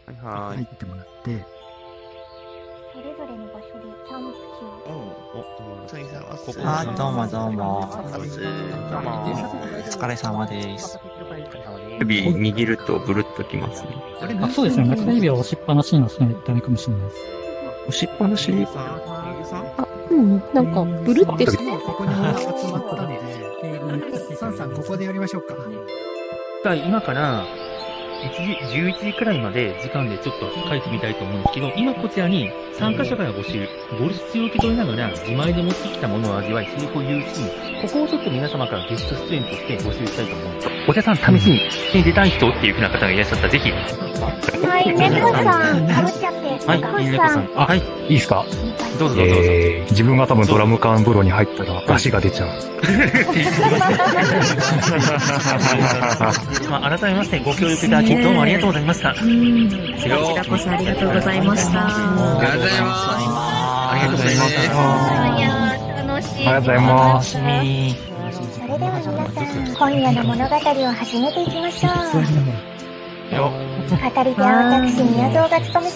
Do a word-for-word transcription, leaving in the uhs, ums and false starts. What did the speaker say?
はい。 入ってもらって、 それぞれの場所でキャンプ中。 お、ついさんはここ。 あ、どうもどうも。 どうも。 お疲れ様です。 指握るとブルッときますね。 あ、そうですね。中指を押しっぱなしにはしないとダメかもしれないです。 押しっぱなしにあ、うん、なんか、ブルってして。 ここに集まったんで、サンさんここでやりましょうか。 今から、いちじ、じゅういちじくらいまで時間でちょっと書いてみたいと思うんですけど、今こちらに参加者から募集、ボルシチを受け取りながら自前で持ってきたものを味わい、成功有し、ここをちょっと皆様からゲスト出演として募集したいと思うんです。お茶さん、試しに出演出たい人っていう風な方がいらっしゃったらぜひ。 はい、猫さん、かぶっちゃって。 はい、猫さん。 はい、いいですか？ どうぞどうぞどうぞ。 えー、自分が多分ドラム缶風呂に入ったら出汁が出ちゃう。 まあ、改めましてご協力いただきどうもありがとうございました。こちらこそありがとうございました。 ありがとうございます。 ありがとうございます。 いやー、楽しい。 ありがとうございます。 それでは皆さん、今夜の物語を始めていきましょう。語り手は私、宮蔵が務めさ